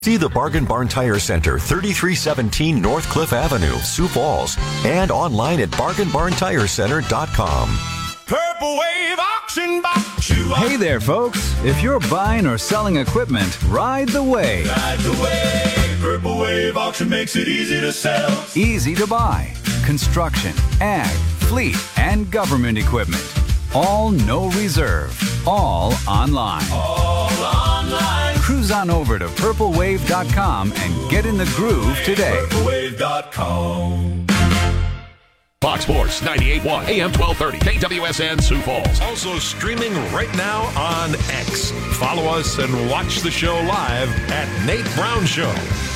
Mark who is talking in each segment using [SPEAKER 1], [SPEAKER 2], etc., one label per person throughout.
[SPEAKER 1] See the Bargain Barn Tire Center, 3317 North Cliff Avenue, Sioux Falls, and online at bargainbarntirecenter.com.
[SPEAKER 2] Purple Wave Auction Box.
[SPEAKER 3] Hey there, folks. If you're buying or selling equipment, ride the wave.
[SPEAKER 2] Ride the wave. Purple Wave Auction makes it easy to sell.
[SPEAKER 3] Easy to buy. Construction, ag, fleet, and government equipment. All no reserve. All online.
[SPEAKER 2] All online.
[SPEAKER 3] Cruise on over to purplewave.com and get in the groove today.
[SPEAKER 2] Purplewave.com.
[SPEAKER 4] Fox Sports 98.1 AM 1230 KWSN Sioux Falls.
[SPEAKER 5] Also streaming right now on X. Follow us and watch the show live at Nate Brown Show.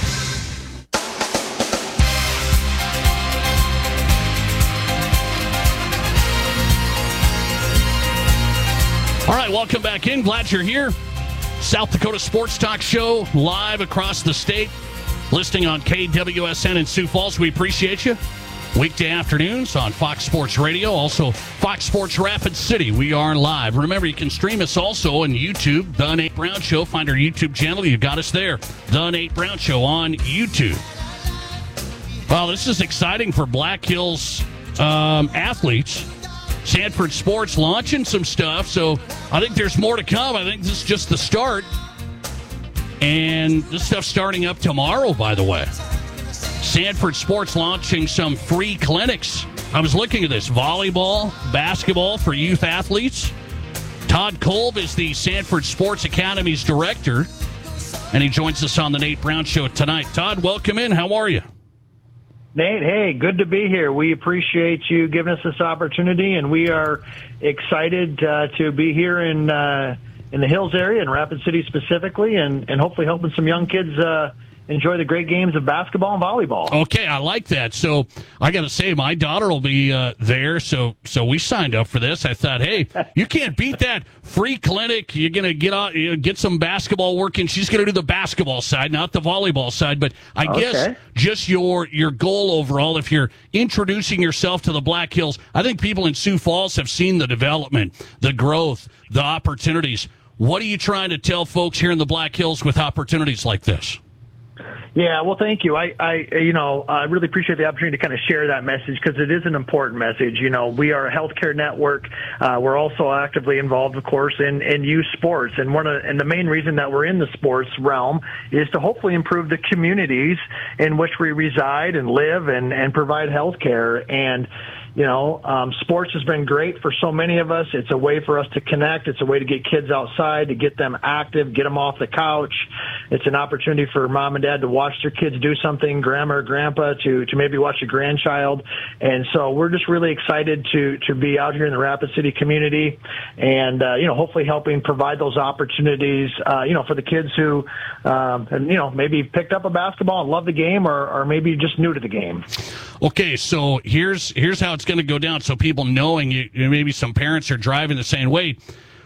[SPEAKER 6] All right, welcome back in. Glad you're here. South Dakota Sports Talk Show live across the state. Listing on KWSN in Sioux Falls. We appreciate you. Weekday afternoons on Fox Sports Radio. Also, Fox Sports Rapid City. We are live. Remember, you can stream us also on YouTube. The Nate Brown Show. Find our YouTube channel. You got us there. The Nate Brown Show on YouTube. Well, this is exciting for Black Hills athletes. Sanford Sports launching some stuff, so I think there's more to come. I think this is just the start. And this stuff's starting up tomorrow, by the way. Sanford Sports launching some free clinics. I was looking at this. Volleyball, basketball for youth athletes. Todd Kolb is the Sanford Sports Academy's director, and he joins us on the Nate Brown Show tonight. Todd, welcome in. How are you?
[SPEAKER 7] Nate, hey, good to be here. We appreciate you giving us this opportunity, and we are excited to be here in the Hills area, in Rapid City specifically, and hopefully helping some young kids enjoy the great games of basketball and volleyball.
[SPEAKER 6] Okay, I like that. So I got to say, my daughter will be there, so we signed up for this. I thought, hey, you can't beat that free clinic. You're going to get some basketball work in. She's going to do the basketball side, not the volleyball side. But I guess just your goal overall, if you're introducing yourself to the Black Hills, I think people in Sioux Falls have seen the development, the growth, the opportunities. What are you trying to tell folks here in the Black Hills with opportunities like this?
[SPEAKER 7] Yeah, well, thank you. I really appreciate the opportunity to kind of share that message because it is an important message. You know, we are a healthcare network. We're also actively involved, of course, in youth sports, and the main reason that we're in the sports realm is to hopefully improve the communities in which we reside and live and provide healthcare. And sports has been great for so many of us. It's a way for us to connect. It's a way to get kids outside, to get them active, get them off the couch. It's an opportunity for mom and dad to watch their kids do something, grandma or grandpa to maybe watch a grandchild. And so we're just really excited to be out here in the Rapid City community and, hopefully helping provide those opportunities, for the kids who, maybe picked up a basketball and love the game or maybe just new to the game.
[SPEAKER 6] Okay, so here's how it's going to go down. So people knowing, maybe some parents are driving and saying, wait,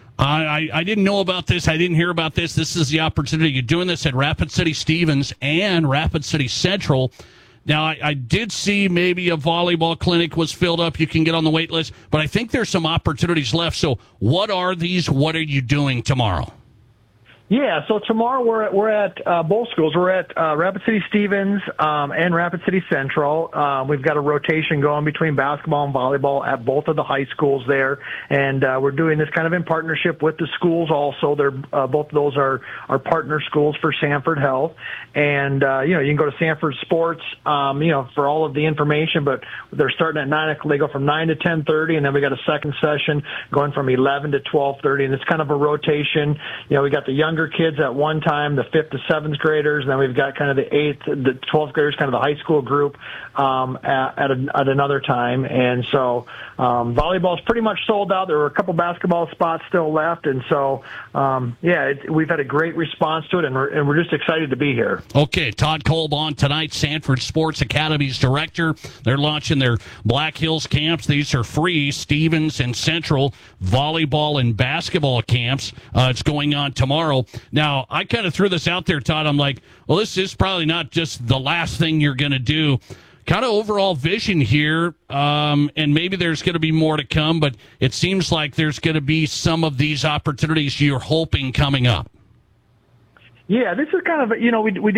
[SPEAKER 6] I didn't know about this. I didn't hear about this. This is the opportunity. You're doing this at Rapid City Stevens and Rapid City Central. Now, I did see maybe a volleyball clinic was filled up. You can get on the wait list. But I think there's some opportunities left. So what are these? What are you doing tomorrow?
[SPEAKER 7] Yeah, so tomorrow we're at both schools. We're at Rapid City Stevens and Rapid City Central. We've got a rotation going between basketball and volleyball at both of the high schools there, and we're doing this kind of in partnership with the schools. Also, they're both of those are partner schools for Sanford Health, and you can go to Sanford Sports, for all of the information. But they're starting at 9 o'clock. They go from 9 to 10:30, and then we got a second session going from 11 to 12:30, and it's kind of a rotation. We got the younger kids at one time, the 5th to 7th graders, and then we've got kind of the 8th, the 12th graders, kind of the high school group at another time. And so volleyball is pretty much sold out. There were a couple basketball spots still left, and so we've had a great response to it, and we're just excited to be here.
[SPEAKER 6] Okay, Todd Kolb on tonight, Sanford Sports Academy's director. They're launching their Black Hills camps. These are free, Stevens and Central volleyball and basketball camps. It's going on tomorrow. Now, I kind of threw this out there, Todd. I'm like, well, this is probably not just the last thing you're going to do. Kind of overall vision here, and maybe there's going to be more to come, but it seems like there's going to be some of these opportunities you're hoping coming up.
[SPEAKER 7] Yeah, this is kind of, we